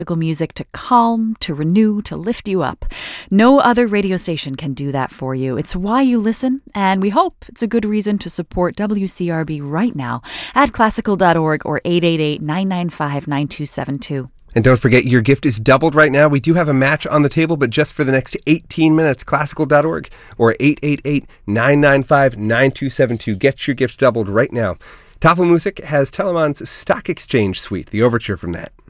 music to calm, to renew, to lift you up. No other radio station can do that for you. It's why you listen, and we hope it's a good reason to support WCRB right now at classical.org or 888-995-9272. And don't forget, your gift is doubled right now. We do have a match on the table, but just for the next 18 minutes. Classical.org or 888-995-9272. Get your gift doubled right now. Tafelmusik has Telemann's Stock Exchange Suite, the overture from that.